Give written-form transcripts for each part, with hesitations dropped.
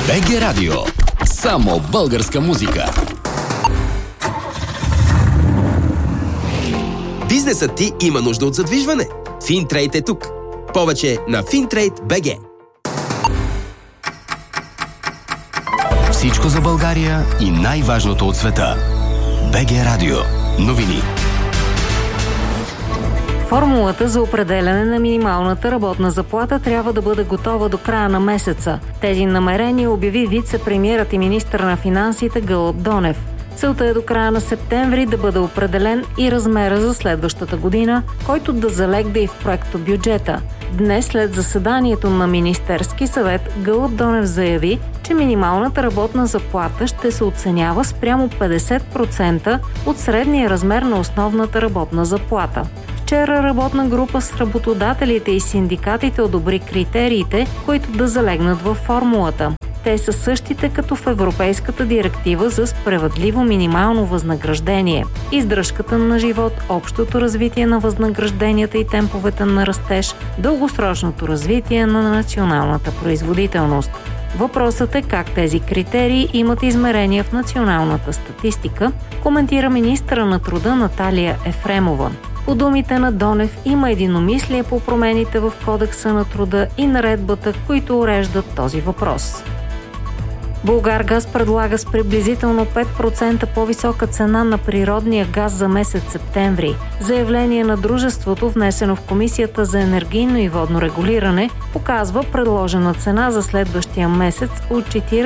БГ Радио. Само българска музика. Бизнесът ти има нужда от задвижване. Финтрейд е тук. Повече на Fintrade.bg. Всичко за България и най-важното от света. БГ Радио. Новини. Формулата за определяне на минималната работна заплата трябва да бъде готова до края на месеца. Тези намерения обяви вице-премиерът и министър на финансите Гълъб Донев. Целта е до края на септември да бъде определен и размера за следващата година, който да залегне и в проекто бюджета. Днес, след заседанието на Министерски съвет, Гълъб Донев заяви, че минималната работна заплата ще се оценява спрямо 50% от средния размер на основната работна заплата. Вчера работна група с работодателите и синдикатите одобри критериите, които да залегнат във формулата. Те са същите като в Европейската директива за справедливо минимално възнаграждение, издръжката на живот, общото развитие на възнагражденията и темповете на растеж, дългосрочното развитие на националната производителност. Въпросът е как тези критерии имат измерения в националната статистика, коментира министъра на труда Наталия Ефремова. По думите на Донев има единомислие по промените в Кодекса на труда и наредбата, които уреждат този въпрос. Булгаргаз предлага с приблизително 5% по-висока цена на природния газ за месец септември. Заявление на дружеството, внесено в Комисията за енергийно и водно регулиране, показва предложена цена за следващия месец от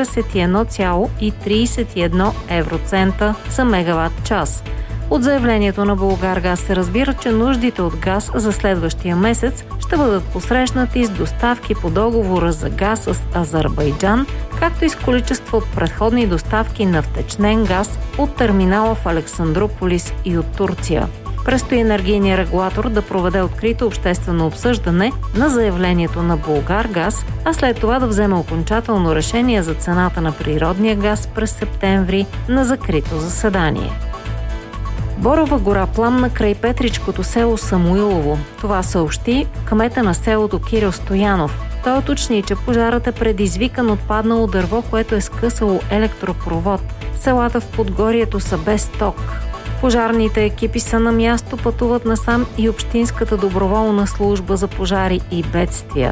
41,31 евроцента за мегаватт час. От заявлението на Булгаргаз се разбира, че нуждите от газ за следващия месец ще бъдат посрещнати с доставки по договора за газ с Азербайджан, както и с количество от предходни доставки на втечнен газ от терминала в Александрополис и от Турция. Предстои енергийният регулатор да проведе открито обществено обсъждане на заявлението на Булгаргаз, а след това да вземе окончателно решение за цената на природния газ през септември на закрито заседание. Борова гора пламна край Петричкото село Самуилово. Това съобщи кмета на селото Кирил Стоянов. Той уточни, че пожарът е предизвикан от паднало дърво, което е скъсало електропровод. Селата в Подгорието са без ток. Пожарните екипи са на място, пътуват насам и Общинската доброволна служба за пожари и бедствия.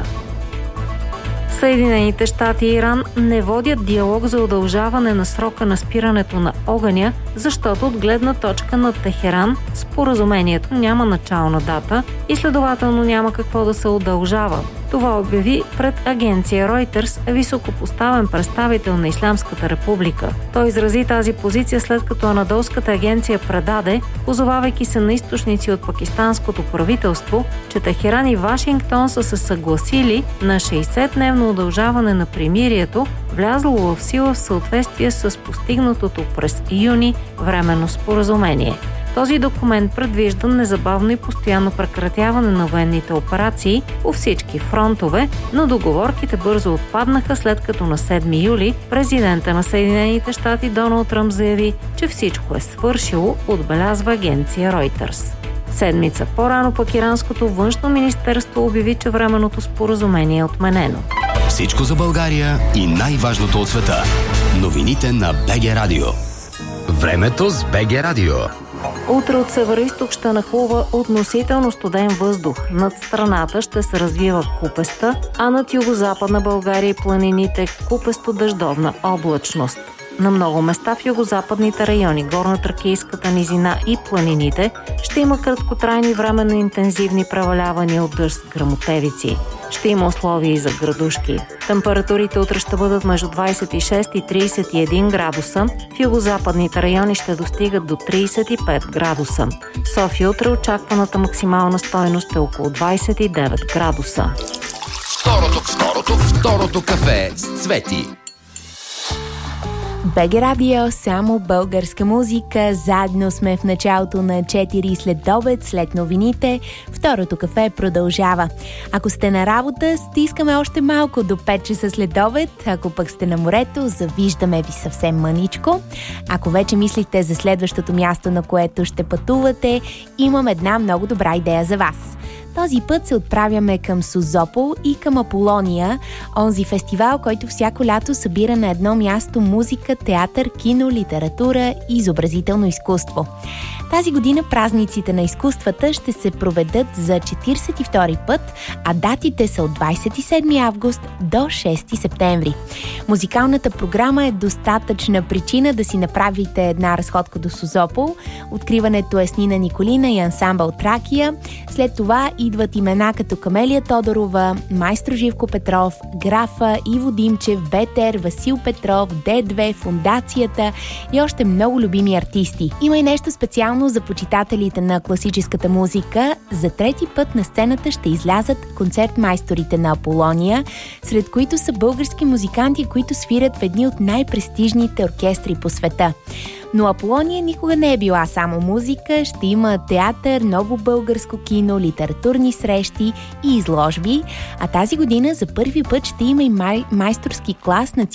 Съединените щати и Иран не водят диалог за удължаване на срока на спирането на огъня, защото от гледна точка на Техеран споразумението няма начална дата и следователно няма какво да се удължава. Това обяви пред агенция Reuters високопоставен представител на Ислямската република. Той изрази тази позиция след като анадолската агенция предаде, позовавайки се на източници от пакистанското правителство, че Техеран и Вашингтон са се съгласили на 60-дневно удължаване на примирието, влязло в сила в съответствие с постигнатото през юни временно споразумение. Този документ предвижда незабавно и постоянно прекратяване на военните операции по всички фронтове, но договорките бързо отпаднаха, след като на 7 юли президента на Съединените щати Доналд Тръмп заяви, че всичко е свършило, отбелязва агенция Reuters. Седмица по-рано пък иранското външно министерство обяви, че временното споразумение е отменено. Всичко за България и най-важното от света. Новините на БГ Радио. Времето с БГ Радио. Утре от североизток ще нахлува относително студен въздух. Над страната ще се развива купеста, а над югозападна България и планините купесто-дъждовна облачност. На много места в югозападните райони, горно-тракийската низина и планините ще има краткотрайни временно интензивни превалявания от дъжд с гръмотевици. Ще има условия и за градушки. Температурите утре ще бъдат между 26 и 31 градуса. В югозападните райони ще достигат до 35 градуса. В София утре очакваната максимална стойност е около 29 градуса. Второто кафе с Цвети. БГ Радио, само българска музика. Заедно сме в началото на 4 след обед, след новините. Второто кафе продължава. Ако сте на работа, стискаме още малко до 5 часа след обед. Ако пък сте на морето, завиждаме ви съвсем мъничко. Ако вече мислите за следващото място, на което ще пътувате, имам една много добра идея за вас. Този път се отправяме към Созопол и към Аполония, онзи фестивал, който всяко лято събира на едно място музика, театър, кино, литература и изобразително изкуство. Тази година празниците на изкуствата ще се проведат за 42-и път, а датите са от 27 август до 6 септември. Музикалната програма е достатъчна причина да си направите една разходка до Созопол. Откриването е с Нина Николина и ансамбъл Тракия. След това идват имена като Камелия Тодорова, майстор Живко Петров, Графа, Иво Димчев, Ветер, Васил Петров, Д2, Фондацията и още много любими артисти. Има и нещо специално за почитателите на класическата музика. За трети път на сцената ще излязат концертмайсторите на Аполония, сред които са български музиканти, които свирят в едни от най-престижните оркестри по света. Но Аполония никога не е била само музика, ще има театър, ново българско кино, литературни срещи и изложби, а тази година за първи път ще има и майсторски клас на